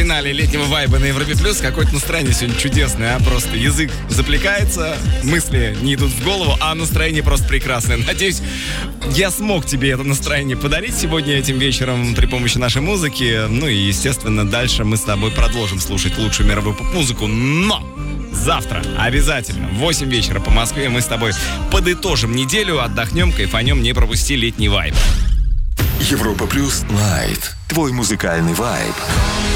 финале летнего вайба на Европе Плюс. Какое-то настроение сегодня чудесное, просто язык заплетается, мысли не идут в голову, а настроение просто прекрасное. Надеюсь, я смог тебе это настроение подарить сегодня этим вечером при помощи нашей музыки. Ну и, естественно, дальше мы с тобой продолжим слушать лучшую мировую поп-музыку, но завтра обязательно в 8 вечера по Москве мы с тобой подытожим неделю, отдохнем, кайфанем, не пропусти летний вайб. Европа Плюс Лайт. Твой музыкальный вайб.